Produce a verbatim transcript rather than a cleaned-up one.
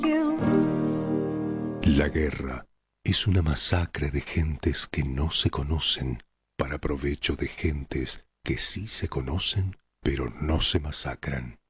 La guerra es una masacre de gentes que no se conocen para provecho de gentes que sí se conocen pero no se masacran.